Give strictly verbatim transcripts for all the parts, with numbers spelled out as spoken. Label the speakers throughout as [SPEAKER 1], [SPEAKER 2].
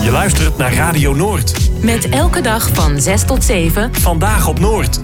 [SPEAKER 1] Je luistert naar Radio Noord.
[SPEAKER 2] Met elke dag van zes tot zeven.
[SPEAKER 1] Vandaag op Noord.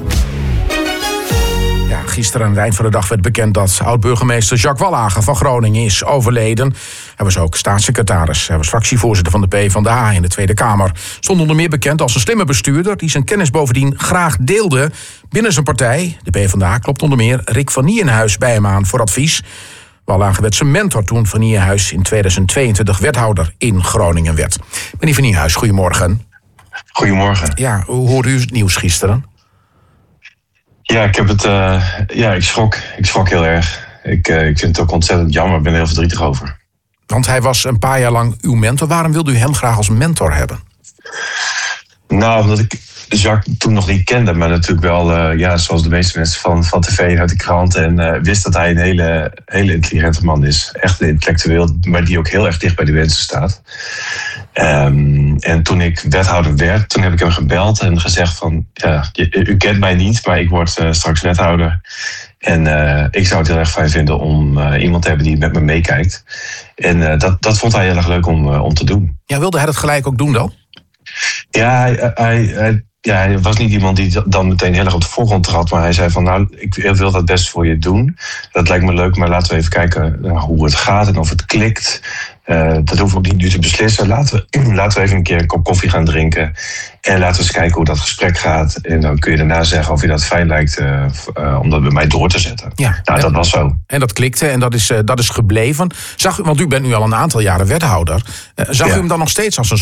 [SPEAKER 3] Ja, gisteren aan het eind van de dag werd bekend dat oud-burgemeester Jacques Wallager van Groningen is overleden. Hij was ook staatssecretaris. Hij was fractievoorzitter van de PvdA in de Tweede Kamer. Stond onder meer bekend als een slimme bestuurder die zijn kennis bovendien graag deelde binnen zijn partij. De PvdA klopt onder meer Rick van Nijenhuis bij hem aan voor advies. Wallager werd zijn mentor toen Van Nijenhuis in tweeduizend tweeëntwintig wethouder in Groningen werd. Meneer Van Nijenhuis, goedemorgen.
[SPEAKER 4] Goedemorgen.
[SPEAKER 3] Ja, hoe hoorde u het nieuws gisteren?
[SPEAKER 4] Ja, ik heb het. Uh, ja, ik schrok. Ik schrok heel erg. Ik, uh, ik vind het ook ontzettend jammer. Ik ben er heel verdrietig over.
[SPEAKER 3] Want hij was een paar jaar lang uw mentor. Waarom wilde u hem graag als mentor hebben?
[SPEAKER 4] Nou, omdat ik Jacques toen nog niet kende, maar natuurlijk wel, uh, ja, zoals de meeste mensen van, van tv en uit de krant. En uh, wist dat hij een hele, hele intelligente man is. Echt een intellectueel, maar die ook heel erg dicht bij de mensen staat. Um, en toen ik wethouder werd, toen heb ik hem gebeld en gezegd van, ja, u kent mij niet, maar ik word uh, straks wethouder. En uh, ik zou het heel erg fijn vinden om uh, iemand te hebben die met me meekijkt. En uh, dat, dat vond hij heel erg leuk om, uh, om te doen.
[SPEAKER 3] Ja, wilde hij dat gelijk ook doen dan?
[SPEAKER 4] Ja, hij, hij, hij, ja, hij was niet iemand die dan meteen heel erg op de voorgrond trad. Maar hij zei van, nou, ik wil dat best voor je doen. Dat lijkt me leuk, maar laten we even kijken nou, hoe het gaat en of het klikt. Uh, dat hoeven we ook niet nu te beslissen. Laten we, laten we even een keer een kop koffie gaan drinken. En laten we eens kijken hoe dat gesprek gaat. En dan kun je daarna zeggen of je dat fijn lijkt uh, uh, om dat bij mij door te zetten. Ja, nou, dat was zo.
[SPEAKER 3] En dat klikte en dat is, uh, dat is gebleven. Zag u, want u bent nu al een aantal jaren wethouder. Uh, zag ja. u hem dan nog steeds als een